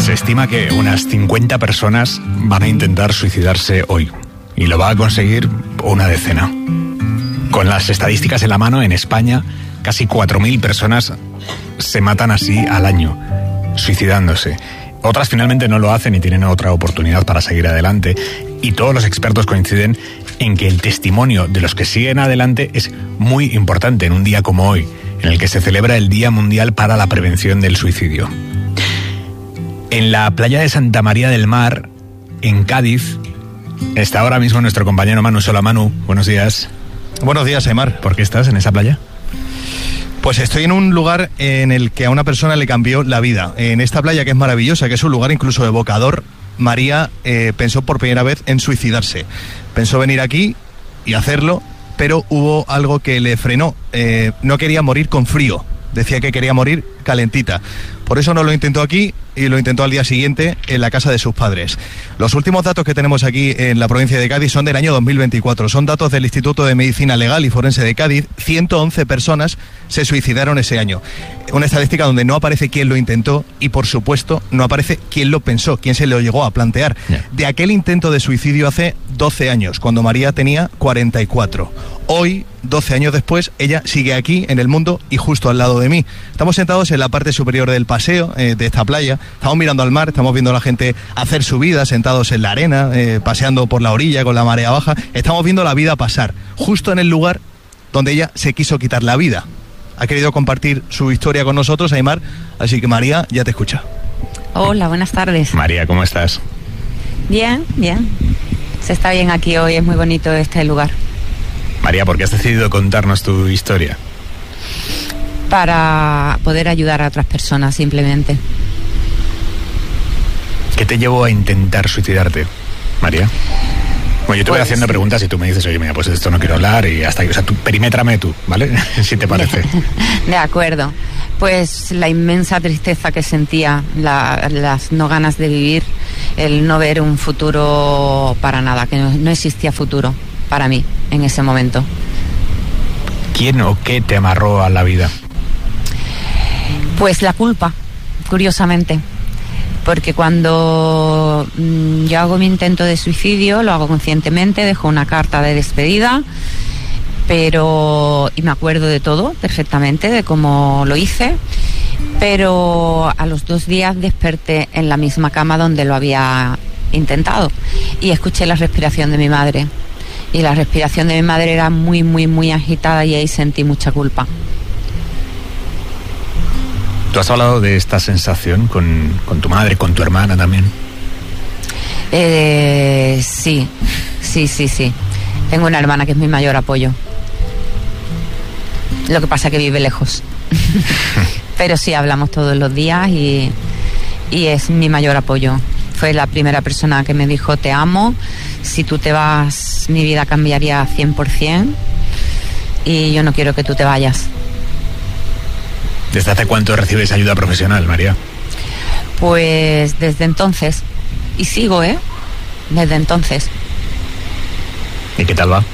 Se estima que unas 50 personas van a intentar suicidarse hoy y lo va a conseguir una decena. Con las estadísticas en la mano, en España casi 4.000 personas se matan así al año, suicidándose. Otras finalmente no lo hacen y tienen otra oportunidad para seguir adelante. Y todos los expertos coinciden en que el testimonio de los que siguen adelante es muy importante en un día como hoy, en el que se celebra el Día Mundial para la Prevención del Suicidio. En la playa de Santa María del Mar, en Cádiz, está ahora mismo nuestro compañero Manu Sola. Manu, buenos días. Buenos días, Aimar. ¿Por qué estás en esa playa? Pues estoy en un lugar en el que a una persona le cambió la vida. En esta playa, que es maravillosa, que es un lugar incluso evocador, María pensó por primera vez en suicidarse. Pensó venir aquí y hacerlo, pero hubo algo que le frenó. No quería morir con frío. Decía que quería morir calentita. Por eso no lo intentó aquí y lo intentó al día siguiente en la casa de sus padres. Los últimos datos que tenemos aquí en la provincia de Cádiz son del año 2024. Son datos del Instituto de Medicina Legal y Forense de Cádiz. 111 personas se suicidaron ese año. Una estadística donde no aparece quién lo intentó y, por supuesto, no aparece quién lo pensó, quién se lo llegó a plantear. De aquel intento de suicidio hace 12 años, cuando María tenía 44. Hoy, 12 años después, ella sigue aquí en el mundo y justo al lado de mí. Estamos sentados en la parte superior del paseo de esta playa. Estamos mirando al mar, estamos viendo a la gente hacer su vida, sentados en la arena, paseando por la orilla con la marea baja. Estamos viendo la vida pasar, justo en el lugar donde ella se quiso quitar la vida. Ha querido compartir su historia con nosotros, Aimar, así que María, ya te escucha. Hola, buenas tardes. María, ¿cómo estás? Bien, bien. Se está bien aquí hoy, es muy bonito este lugar. María, ¿por qué has decidido contarnos tu historia? Para poder ayudar a otras personas, simplemente. ¿Qué te llevó a intentar suicidarte, María? Bueno, yo te voy haciendo preguntas y tú me dices, oye, mira, pues de esto no quiero hablar y hasta ahí. O sea, tú perimétrame tú, ¿vale? Si te parece. De acuerdo. Pues la inmensa tristeza que sentía, las no ganas de vivir, el no ver un futuro para nada, que no existía futuro para mí en ese momento. ¿Quién o qué te amarró a la vida? Pues la culpa, curiosamente. Porque cuando yo hago mi intento de suicidio, lo hago conscientemente, dejo una carta de despedida, y me acuerdo de todo perfectamente, de cómo lo hice, pero a los 2 días desperté en la misma cama donde lo había intentado y escuché la respiración de mi madre. Y la respiración de mi madre era muy, muy, muy agitada y ahí sentí mucha culpa. ¿Tú has hablado de esta sensación con tu madre, con tu hermana también? Sí. Tengo una hermana que es mi mayor apoyo. Lo que pasa es que vive lejos. Pero sí, hablamos todos los días y es mi mayor apoyo. Fue la primera persona que me dijo, te amo, si tú te vas, mi vida cambiaría 100% y yo no quiero que tú te vayas. ¿Desde hace cuánto recibes ayuda profesional, María? Pues desde entonces. Y sigo, desde entonces. ¿Y qué tal va?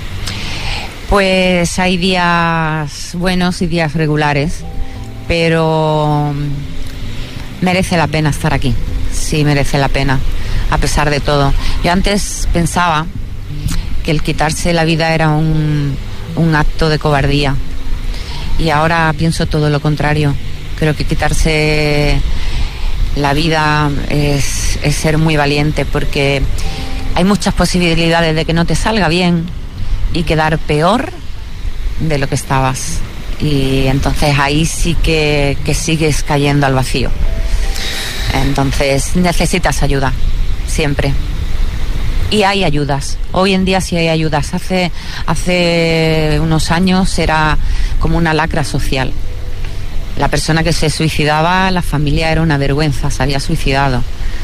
Pues hay días buenos y días regulares, pero merece la pena estar aquí. Sí, merece la pena, a pesar de todo. Yo antes pensaba que el quitarse la vida era un acto de cobardía. Y ahora pienso todo lo contrario. Creo que quitarse la vida es ser muy valiente, porque hay muchas posibilidades de que no te salga bien y quedar peor de lo que estabas. Y entonces ahí sí que sigues cayendo al vacío. Entonces necesitas ayuda, siempre. Y hay ayudas. Hoy en día sí hay ayudas. Hace unos años era como una lacra social. La persona que se suicidaba, la familia era una vergüenza, se había suicidado.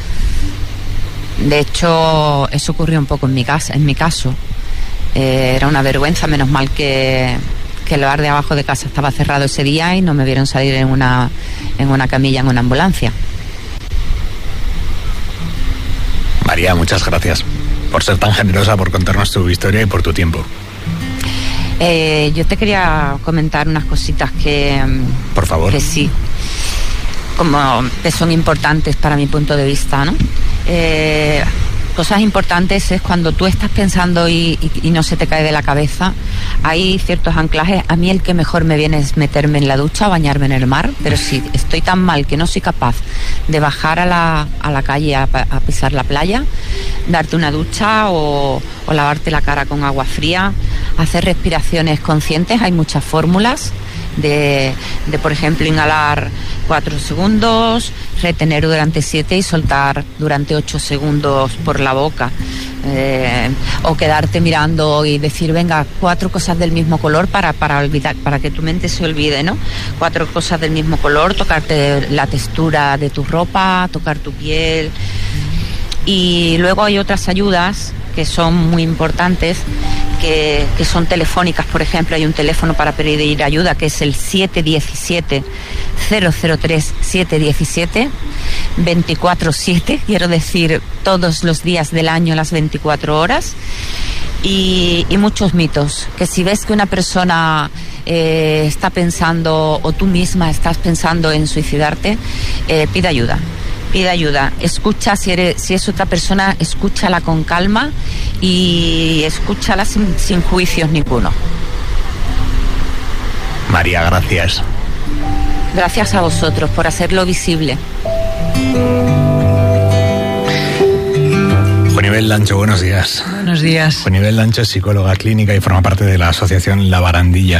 De hecho, eso ocurrió un poco en mi caso. Era una vergüenza, menos mal que el bar de abajo de casa estaba cerrado ese día y no me vieron salir en una camilla, en una ambulancia. María, muchas gracias por ser tan generosa, por contarnos tu historia y por tu tiempo. Yo te quería comentar unas cositas que... Por favor. Que sí. que son importantes para mi punto de vista, ¿no? Cosas importantes es cuando tú estás pensando y no se te cae de la cabeza. Hay ciertos anclajes. A mí el que mejor me viene es meterme en la ducha o bañarme en el mar, pero si estoy tan mal que no soy capaz de bajar a la calle a pisar la playa, darte una ducha o lavarte la cara con agua fría, hacer respiraciones conscientes. Hay muchas fórmulas de por ejemplo, inhalar 4 segundos, retener durante 7 y soltar durante 8 segundos por la boca. O quedarte mirando y decir, venga, 4 cosas del mismo color para olvidar, para que tu mente se olvide, ¿no? 4 cosas del mismo color, tocarte la textura de tu ropa, tocar tu piel. Y luego hay otras ayudas que son muy importantes, que son telefónicas. Por ejemplo, hay un teléfono para pedir ayuda que es el 717-003-717, 24/7, quiero decir, todos los días del año, las 24 horas. Y muchos mitos, que si ves que una persona está pensando, o tú misma estás pensando en suicidarte, pide ayuda. Pide ayuda, escucha, si es otra persona, escúchala con calma y escúchala sin juicios ninguno. María, gracias. Gracias a vosotros por hacerlo visible. Juanibel Lancho, buenos días. Buenos días. Juanibel Lancho es psicóloga clínica y forma parte de la asociación La Barandilla.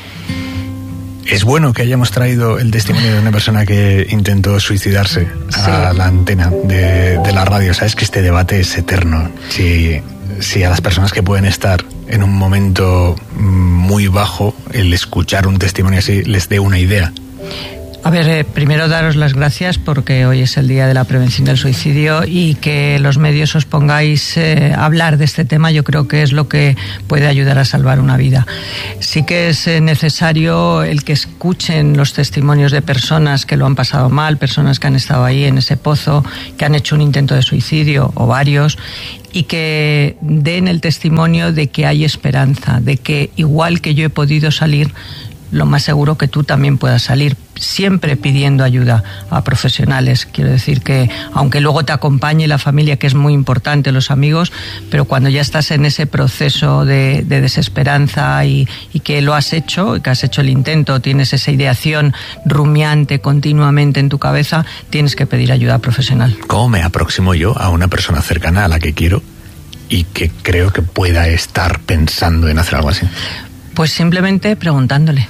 Es bueno que hayamos traído el testimonio de una persona que intentó suicidarse a la antena de la radio. Sabes que este debate es eterno. Si a las personas que pueden estar en un momento muy bajo, el escuchar un testimonio así les dé una idea. A ver, primero daros las gracias porque hoy es el Día de la Prevención del Suicidio y que los medios os pongáis a hablar de este tema, yo creo que es lo que puede ayudar a salvar una vida. Sí que es necesario el que escuchen los testimonios de personas que lo han pasado mal, personas que han estado ahí en ese pozo, que han hecho un intento de suicidio o varios, y que den el testimonio de que hay esperanza, de que igual que yo he podido salir, lo más seguro que tú también puedas salir, siempre pidiendo ayuda a profesionales. Quiero decir que, aunque luego te acompañe la familia, que es muy importante, los amigos, pero cuando ya estás en ese proceso de desesperanza y que lo has hecho, que has hecho el intento, tienes esa ideación rumiante continuamente en tu cabeza, tienes que pedir ayuda profesional. ¿Cómo me aproximo yo a una persona cercana a la que quiero y que creo que pueda estar pensando en hacer algo así? Pues simplemente preguntándole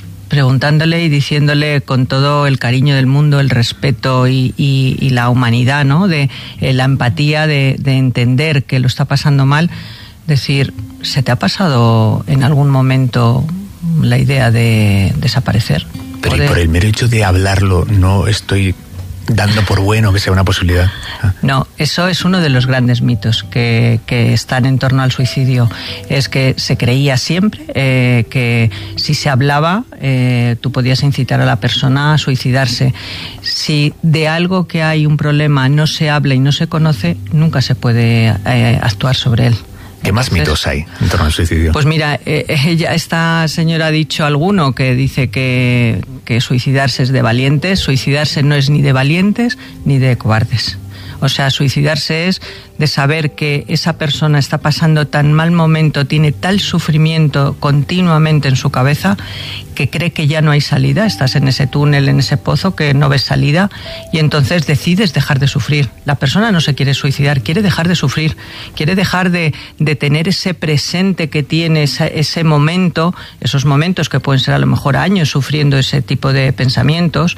y diciéndole con todo el cariño del mundo, el respeto y la humanidad, ¿no? De la empatía de entender que lo está pasando mal. Decir, ¿se te ha pasado en algún momento la idea de desaparecer? Pero y por el mero hecho de hablarlo, no estoy dando por bueno que sea una posibilidad. No, eso es uno de los grandes mitos que están en torno al suicidio. Es que se creía siempre que si se hablaba, tú podías incitar a la persona a suicidarse. Si de algo que hay un problema no se habla y no se conoce, nunca se puede actuar sobre él. ¿Qué más mitos hay en torno al suicidio? Pues mira, esta señora ha dicho alguno que dice que suicidarse es de valientes. Suicidarse no es ni de valientes ni de cobardes. O sea, suicidarse es de saber que esa persona está pasando tan mal momento, tiene tal sufrimiento continuamente en su cabeza que cree que ya no hay salida, estás en ese túnel, en ese pozo que no ves salida y entonces decides dejar de sufrir. La persona no se quiere suicidar, quiere dejar de sufrir, quiere dejar de tener ese presente que tiene, ese momento, esos momentos que pueden ser a lo mejor años sufriendo ese tipo de pensamientos,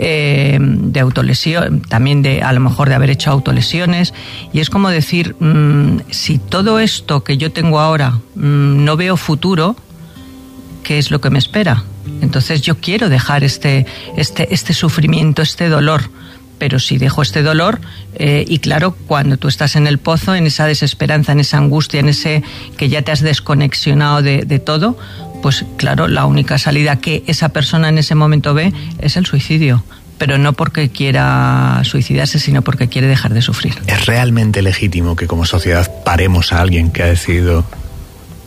de autolesión, también de a lo mejor de haber hecho autolesiones, y es como decir, si todo esto que yo tengo ahora no veo futuro, ¿qué es lo que me espera? Entonces yo quiero dejar este sufrimiento, este dolor, pero si dejo este dolor, y claro, cuando tú estás en el pozo, en esa desesperanza, en esa angustia, en ese que ya te has desconexionado de todo, pues claro, la única salida que esa persona en ese momento ve es el suicidio. Pero no porque quiera suicidarse, sino porque quiere dejar de sufrir. ¿Es realmente legítimo que como sociedad paremos a alguien que ha decidido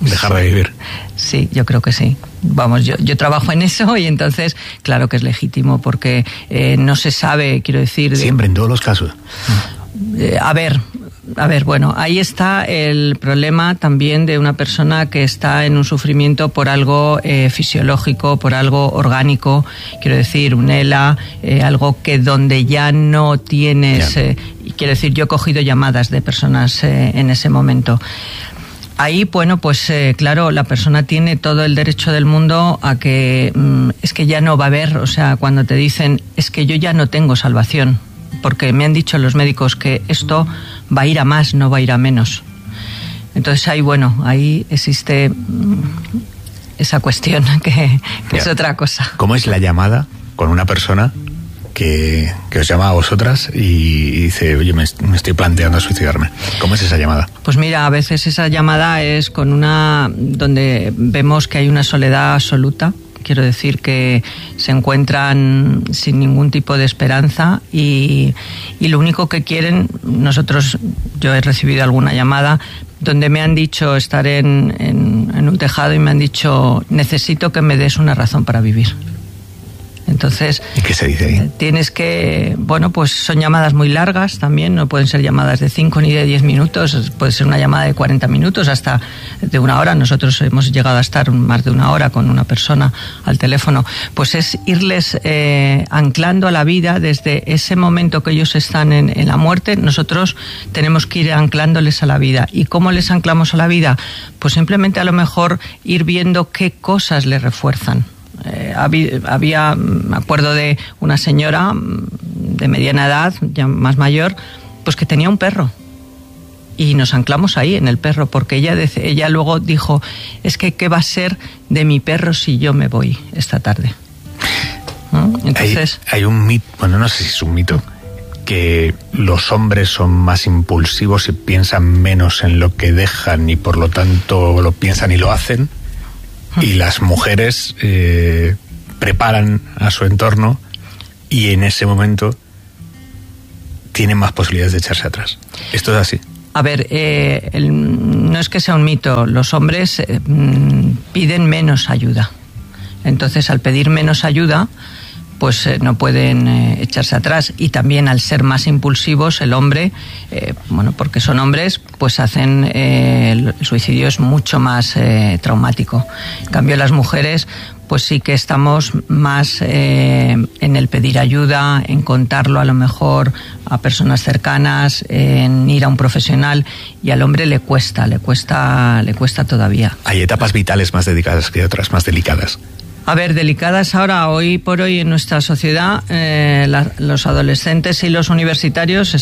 dejar de vivir. Sí, yo creo que sí. Vamos, yo trabajo en eso y entonces, claro que es legítimo porque no se sabe, quiero decir... Siempre, en todos los casos. A ver, bueno, ahí está el problema también de una persona que está en un sufrimiento por algo fisiológico, por algo orgánico, quiero decir, un ELA, algo que donde ya no tienes... quiero decir, yo he cogido llamadas de personas en ese momento. Ahí, bueno, pues claro, la persona tiene todo el derecho del mundo a que es que ya no va a haber, o sea, cuando te dicen es que yo ya no tengo salvación, porque me han dicho los médicos que esto va a ir a más, no va a ir a menos. Entonces ahí existe esa cuestión que es otra cosa. ¿Cómo es la llamada con una persona que os llama a vosotras y dice, oye, me estoy planteando suicidarme? ¿Cómo es esa llamada? Pues mira, a veces esa llamada es con donde vemos que hay una soledad absoluta. Quiero decir que se encuentran sin ningún tipo de esperanza y lo único que quieren, yo he recibido alguna llamada donde me han dicho estar en un tejado y me han dicho, necesito que me des una razón para vivir. Entonces, ¿y qué se dice ahí? Tienes que, pues son llamadas muy largas también, no pueden ser llamadas de 5 ni de 10 minutos, puede ser una llamada de 40 minutos hasta de 1 hora. Nosotros hemos llegado a estar más de 1 hora con una persona al teléfono. Pues es irles anclando a la vida desde ese momento que ellos están en la muerte. Nosotros tenemos que ir anclándoles a la vida. ¿Y cómo les anclamos a la vida? Pues simplemente a lo mejor ir viendo qué cosas les refuerzan. Me acuerdo de una señora de mediana edad, ya más mayor, pues que tenía un perro y nos anclamos ahí en el perro porque ella luego dijo, es que ¿qué va a ser de mi perro si yo me voy esta tarde? ¿No? Entonces hay un mito, bueno, no sé si es un mito, que los hombres son más impulsivos y piensan menos en lo que dejan y por lo tanto lo piensan y lo hacen. Y las mujeres preparan a su entorno y en ese momento tienen más posibilidades de echarse atrás. ¿Esto es así? A ver, no es que sea un mito. Los hombres piden menos ayuda. Entonces, al pedir menos ayuda, pues no pueden echarse atrás. Y también al ser más impulsivos, el hombre, porque son hombres, pues hacen el suicidio es mucho más traumático. En cambio, las mujeres, pues sí que estamos más en el pedir ayuda, en contarlo a lo mejor a personas cercanas, en ir a un profesional, y al hombre le cuesta todavía. Hay etapas vitales más dedicadas que otras, más delicadas. A ver, delicadas ahora, hoy por hoy en nuestra sociedad, los adolescentes y los universitarios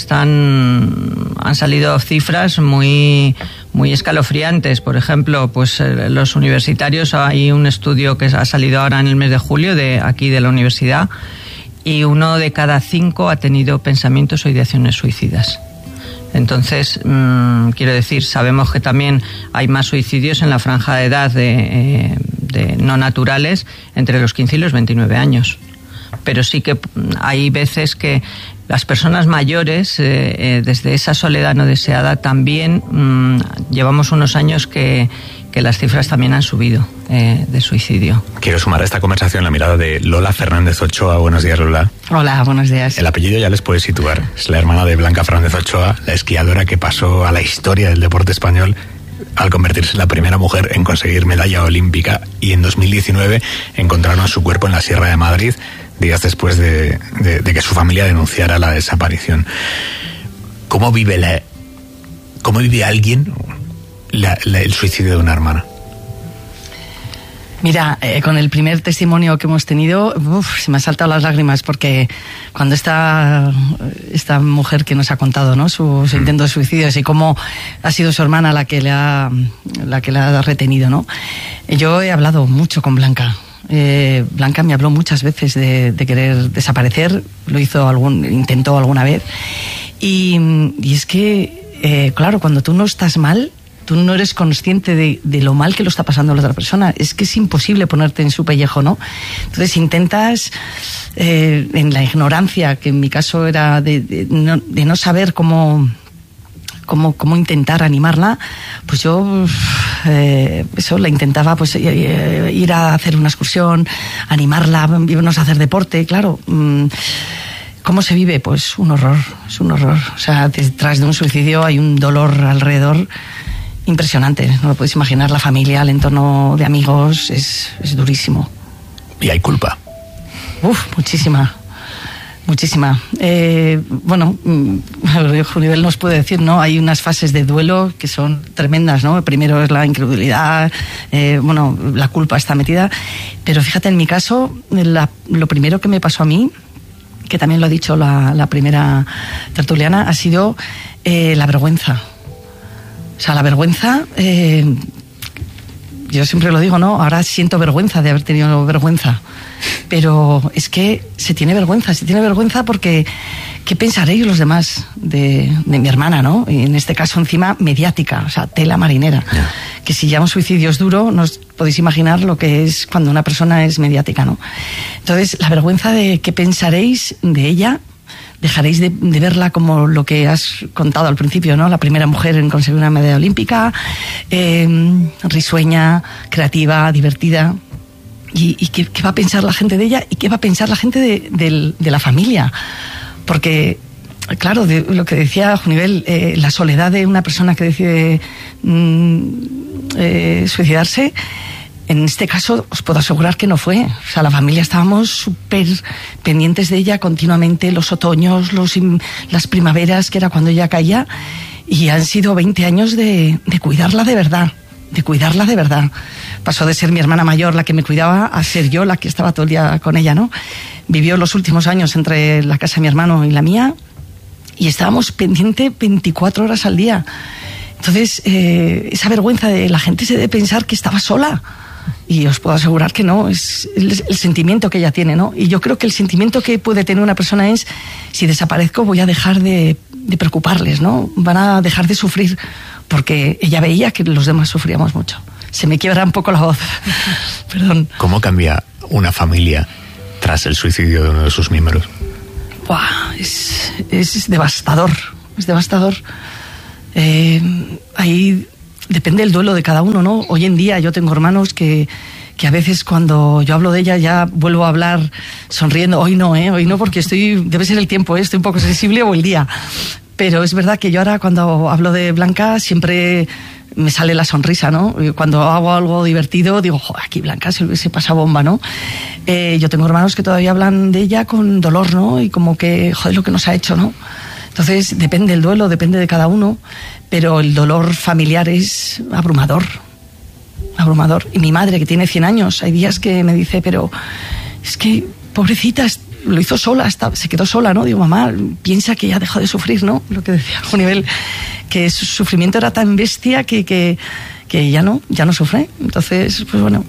han salido cifras muy escalofriantes. Por ejemplo, pues los universitarios, hay un estudio que ha salido ahora en el mes de julio de la universidad, y 1 de cada 5 ha tenido pensamientos o ideaciones suicidas. Entonces, quiero decir, sabemos que también hay más suicidios en la franja de edad de no naturales entre los 15 y los 29 años. Pero sí que hay veces que las personas mayores, desde esa soledad no deseada, también llevamos unos años que las cifras también han subido de suicidio. Quiero sumar a esta conversación la mirada de Lola Fernández Ochoa. Buenos días, Lola. Hola, buenos días. El apellido ya les puede situar. Es la hermana de Blanca Fernández Ochoa, la esquiadora que pasó a la historia del deporte español al convertirse en la primera mujer en conseguir medalla olímpica, y en 2019 encontraron su cuerpo en la Sierra de Madrid, días después de que su familia denunciara la desaparición. ¿Cómo vive alguien el suicidio de una hermana? Mira, con el primer testimonio que hemos tenido, se me han saltado las lágrimas, porque cuando esta mujer que nos ha contado, ¿no?, su intento de suicidio, y cómo ha sido su hermana la que le ha retenido, ¿no? Yo he hablado mucho con Blanca. Blanca me habló muchas veces de querer desaparecer, intentó alguna vez, y es que, claro, cuando tú no estás mal, tú no eres consciente de lo mal que lo está pasando a la otra persona. Es que es imposible ponerte en su pellejo, ¿no? Entonces intentas, en la ignorancia, que en mi caso era de no saber cómo cómo intentar animarla, pues yo la intentaba pues ir a hacer una excursión, animarla, irnos a hacer deporte, claro. ¿Cómo se vive? Pues un horror, es un horror. O sea, detrás de un suicidio hay un dolor alrededor impresionante. No lo podéis imaginar, la familia, el entorno de amigos, es durísimo. ¿Y hay culpa? Muchísima. Bueno, Junivel nos puede decir, ¿no? Hay unas fases de duelo que son tremendas, ¿no? Primero es la incredulidad, la culpa está metida. Pero fíjate, en mi caso, lo primero que me pasó a mí, que también lo ha dicho la primera tertuliana, ha sido la vergüenza. O sea, la vergüenza, yo siempre lo digo, ¿no? Ahora siento vergüenza de haber tenido vergüenza. Pero es que se tiene vergüenza porque ¿qué pensaréis los demás de mi hermana, ¿no? Y en este caso encima mediática, o sea, tela marinera. Yeah. Que si ya un suicidio es duro, no os podéis imaginar lo que es cuando una persona es mediática, ¿no? Entonces, la vergüenza de qué pensaréis de ella, dejaréis de verla como lo que has contado al principio, ¿no? La primera mujer en conseguir una medalla olímpica, risueña, creativa, divertida. ¿Y qué va a pensar la gente de ella? ¿Y qué va a pensar la gente de la familia? Porque, claro, de lo que decía Junivel, la soledad de una persona que decide suicidarse, en este caso os puedo asegurar que no fue. O sea, la familia estábamos súper pendientes de ella continuamente, los otoños, las primaveras, que era cuando ella caía, y han sido 20 años de cuidarla de verdad. Pasó de ser mi hermana mayor la que me cuidaba a ser yo la que estaba todo el día con ella, ¿no? Vivió los últimos años entre la casa de mi hermano y la mía y estábamos pendientes 24 horas al día. Entonces, esa vergüenza de la gente se debe pensar que estaba sola. Y os puedo asegurar que no, es el sentimiento que ella tiene, ¿no? Y yo creo que el sentimiento que puede tener una persona es, si desaparezco voy a dejar de preocuparles, ¿no? Van a dejar de sufrir, porque ella veía que los demás sufríamos mucho. Se me quiebra un poco la voz. Perdón. ¿Cómo cambia una familia tras el suicidio de uno de sus miembros? ¡Buah! Es devastador. Es devastador. Ahí depende el duelo de cada uno, ¿no? Hoy en día yo tengo hermanos que a veces cuando yo hablo de ella ya vuelvo a hablar sonriendo. Hoy no, porque debe ser el tiempo, estoy un poco sensible, o el día. Pero es verdad que yo ahora cuando hablo de Blanca siempre me sale la sonrisa, ¿no? Y cuando hago algo divertido digo, joder, aquí Blanca se pasa bomba, ¿no? Yo tengo hermanos que todavía hablan de ella con dolor, ¿no? Y como que, joder, lo que nos ha hecho, ¿no? Entonces depende el duelo, depende de cada uno, pero el dolor familiar es abrumador. Y mi madre, que tiene 100 años, hay días que me dice, pero es que, pobrecita, lo hizo sola, se quedó sola, ¿no? Digo, mamá, piensa que ya dejó de sufrir, ¿no? Lo que decía Junivel, que su sufrimiento era tan bestia que ya no sufre. Entonces, pues bueno.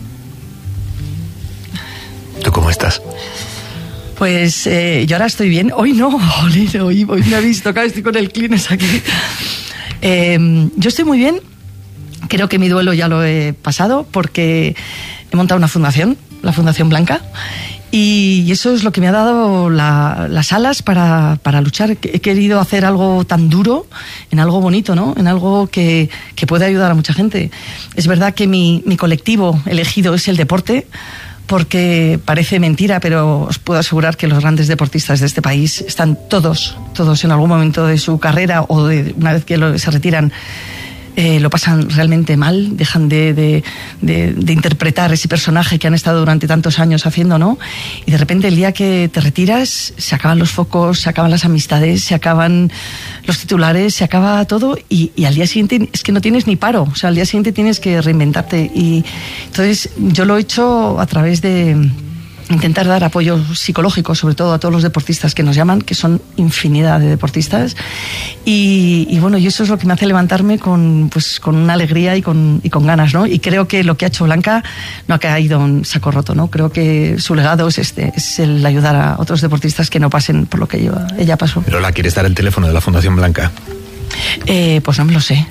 ¿Tú cómo estás? Pues yo ahora estoy bien. Hoy no, hoy me habéis tocado, estoy con el Kleenex aquí. Yo estoy muy bien. Creo que mi duelo ya lo he pasado porque he montado una fundación, la Fundación Blanca, y eso es lo que me ha dado las alas para luchar. He querido hacer algo tan duro en algo bonito, ¿no? En algo que puede ayudar a mucha gente. Es verdad que mi colectivo elegido es el deporte, porque parece mentira, pero os puedo asegurar que los grandes deportistas de este país están todos en algún momento de su carrera o de una vez que se retiran, lo pasan realmente mal, dejan de interpretar ese personaje que han estado durante tantos años haciendo, ¿no? Y de repente el día que te retiras se acaban los focos, se acaban las amistades, se acaban los titulares, se acaba todo y al día siguiente es que no tienes ni paro, o sea, al día siguiente tienes que reinventarte. Y entonces yo lo he hecho a través de intentar dar apoyo psicológico, sobre todo a todos los deportistas que nos llaman, que son infinidad de deportistas, y bueno, y eso es lo que me hace levantarme con una alegría y con ganas, ¿no? Y creo que lo que ha hecho Blanca no ha caído en saco roto, ¿no? Creo que su legado es el ayudar a otros deportistas que no pasen por lo que ella pasó. Pero ¿la quieres dar el teléfono de la Fundación Blanca? Pues no me lo sé.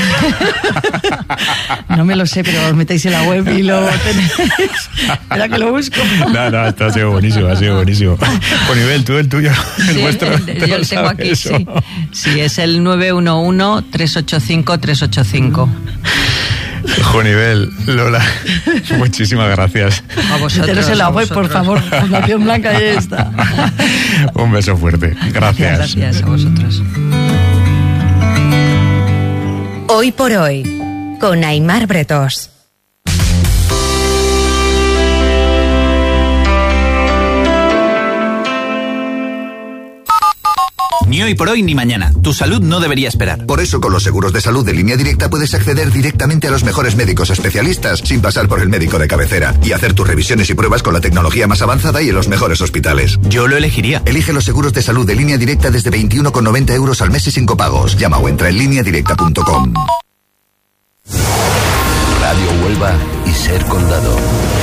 No me lo sé, pero os metéis en la web y lo tenéis. Espera que lo busco. No, esto ha sido buenísimo, Por nivel, tú el tuyo, el vuestro. Yo lo tengo aquí, sí. Sí, es el 911-385-385. Jonivel, Lola, muchísimas gracias. A vosotros. Meteros en la web, por favor. Fundación Blanca, ahí está. Un beso fuerte. Gracias. Gracias a vosotros. Hoy por hoy, con Aimar Bretós. Ni hoy por hoy ni mañana. Tu salud no debería esperar. Por eso, con los seguros de salud de Línea Directa puedes acceder directamente a los mejores médicos especialistas sin pasar por el médico de cabecera y hacer tus revisiones y pruebas con la tecnología más avanzada y en los mejores hospitales. Yo lo elegiría. Elige los seguros de salud de Línea Directa desde 21,90 € al mes y sin copagos. Llama o entra en lineadirecta.com. Radio Huelva y Ser Condado.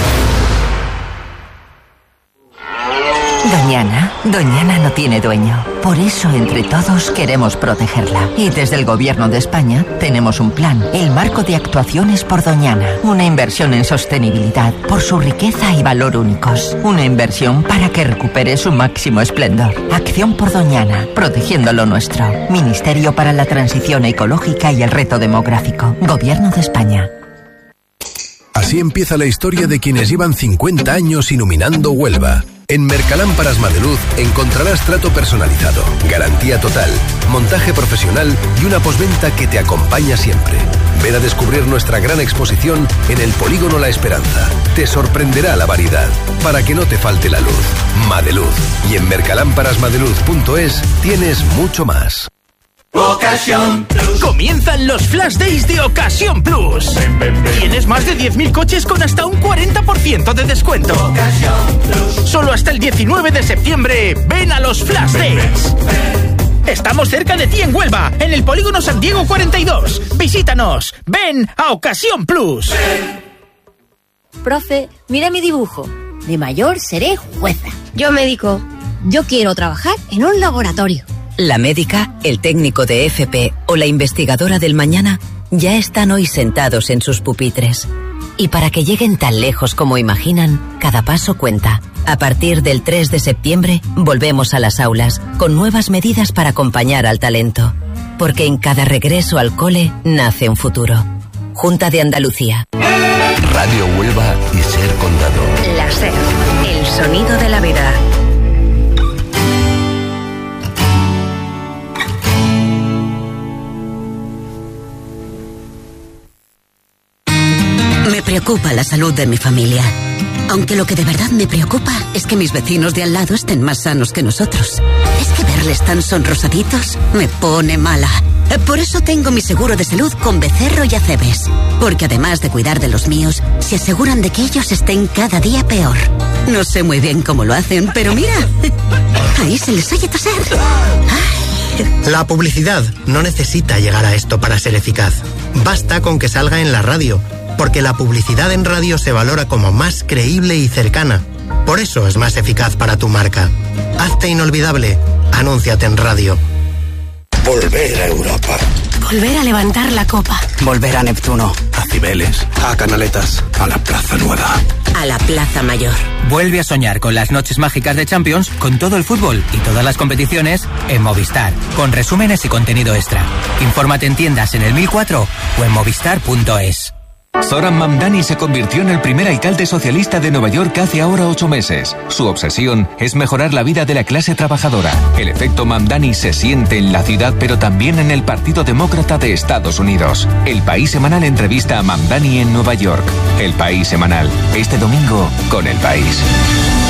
Doñana no tiene dueño. Por eso, entre todos, queremos protegerla. Y desde el Gobierno de España tenemos un plan, el Marco de Actuaciones por Doñana. Una inversión en sostenibilidad por su riqueza y valor únicos. Una inversión para que recupere su máximo esplendor. Acción por Doñana, protegiendo lo nuestro. Ministerio para la Transición Ecológica y el Reto Demográfico. Gobierno de España. Así empieza la historia de quienes llevan 50 años iluminando Huelva. En Mercalámparas Madeluz encontrarás trato personalizado, garantía total, montaje profesional y una postventa que te acompaña siempre. Ven a descubrir nuestra gran exposición en el Polígono La Esperanza. Te sorprenderá la variedad, para que no te falte la luz. Madeluz. Y en mercalamparasmadeluz.es tienes mucho más. Ocasión Plus. Comienzan los Flash Days de Ocasión Plus. Tienes más de 10.000 coches con hasta un 40% de descuento. Ocasión Plus. Solo hasta el 19 de septiembre. Ven a los Flash Days. Estamos cerca de ti en Huelva, en el Polígono San Diego 42. Visítanos. Ven a Ocasión Plus. Profe, mira mi dibujo. De mayor seré jueza. Yo médico. Yo quiero trabajar en un laboratorio. La médica, el técnico de FP o la investigadora del mañana ya están hoy sentados en sus pupitres. Y para que lleguen tan lejos como imaginan, cada paso cuenta. A partir del 3 de septiembre volvemos a las aulas con nuevas medidas para acompañar al talento. Porque en cada regreso al cole nace un futuro. Junta de Andalucía. Radio Huelva y Ser Condado. La SER, el sonido de la vida. Me preocupa la salud de mi familia. Aunque lo que de verdad me preocupa es que mis vecinos de al lado estén más sanos que nosotros. Es que verles tan sonrosaditos me pone mala. Por eso tengo mi seguro de salud con Becerro y Acebes. Porque además de cuidar de los míos, se aseguran de que ellos estén cada día peor. No sé muy bien cómo lo hacen, pero mira, ahí se les oye toser. La publicidad no necesita llegar a esto para ser eficaz. Basta con que salga en la radio, porque la publicidad en radio se valora como más creíble y cercana. Por eso es más eficaz para tu marca. Hazte inolvidable. Anúnciate en radio. Volver a Europa. Volver a levantar la copa. Volver a Neptuno. A Cibeles. A Canaletas. A la Plaza Nueva. A la Plaza Mayor. Vuelve a soñar con las noches mágicas de Champions, con todo el fútbol y todas las competiciones en Movistar, con resúmenes y contenido extra. Infórmate en tiendas en el 1004 o en movistar.es. Zoran Mamdani se convirtió en el primer alcalde socialista de Nueva York hace ahora 8 meses. Su obsesión es mejorar la vida de la clase trabajadora. El efecto Mamdani se siente en la ciudad, pero también en el Partido Demócrata de Estados Unidos. El País Semanal entrevista a Mamdani en Nueva York. El País Semanal, este domingo con El País.